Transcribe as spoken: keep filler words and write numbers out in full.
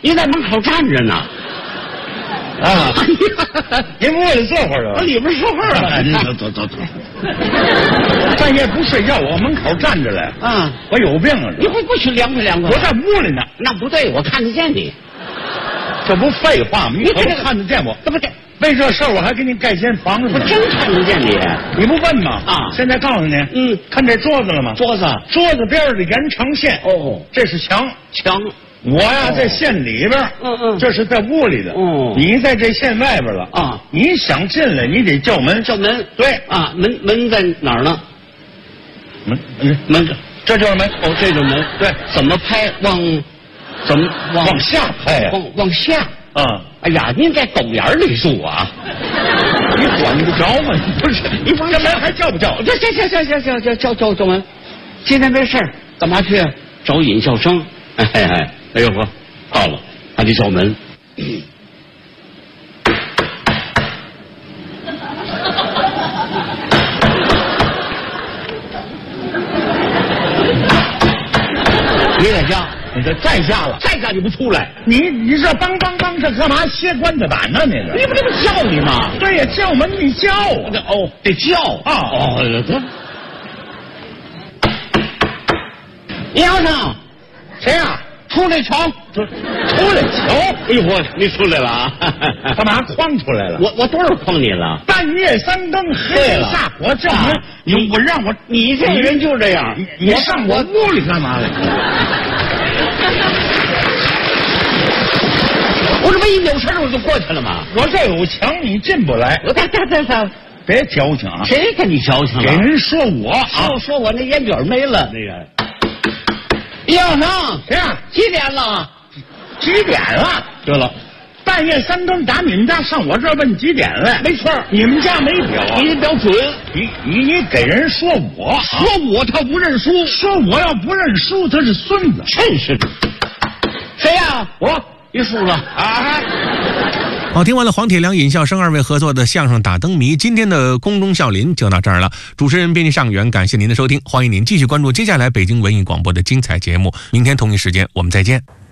你在门口站着呢。 啊，您不为了这会儿我里边说话了。 您走走走走。半夜不睡觉，我门口站着来。 啊， 我有病啊！ 你不不去凉快凉快？ 我在屋里呢。 那不对，我看得见你。 这不废话吗？你可这看得见我？ 这不对。 为这事儿我还给你盖间房子呢。 我真看得见你。 你不问吗？ 啊！ 现在告诉你， 嗯， 看这桌子了吗？ 桌子， 桌子边的延长线。 哦， 这是墙， 墙。 我呀，在线里边， 嗯嗯， 这是在屋里的， 哦， 你在这线外边了啊！ 你想进来，你得叫门， 叫门， 对啊，门门在哪儿呢？ 门门门，这就是门， 哦，这就是门， 对， 怎么拍？往怎么往往下拍呀？ 往往下啊！ 哎呀，您在狗眼里住啊？ 你管不着吗？不是，你往这门还叫不叫？ 这这这这这这这叫叫叫门。今天没事儿，干嘛去？找尹笑生。哎哎。哎呦呵，到了，还得叫门。你在家？ 你这在家了， 在家你不出来？ 你你这梆梆梆这干嘛？歇棺材板呢？那个？ 你不这不叫你吗？ 对呀，叫门你叫。 哦，得叫啊！ 哦，得。李先生， 谁呀？ 出来瞧， 出来瞧！ 哎呦我，你出来了啊？ 干嘛框出来了？ 我我多少框你了？ 半夜三更黑了下火叫门，你我让我你这个人就这样， 你上我屋里干嘛来？ 我这不一扭身我就过去了吗？ 我这有墙，你进不来。 我这这这这， 别矫情啊！ 谁跟你矫情了？ 给人说我啊， 说说我那烟卷没了那个。李小生， 谁呀？ 几点了？ 几点了？ 对了， 半夜三更打你们家上我这儿问几点来？ 没错， 你们家没表啊？ 你表准， 你你你给人说我， 说我他不认输， 说我要不认输，他是孙子， 真是的。谁呀？ 我， 你输了啊！ 好，听完了黄铁良、尹笑生二位合作的相声《打灯谜》，今天的空中笑林就到这儿了。主持人编辑尚元，感谢您的收听，欢迎您继续关注接下来北京文艺广播的精彩节目。明天同一时间我们再见。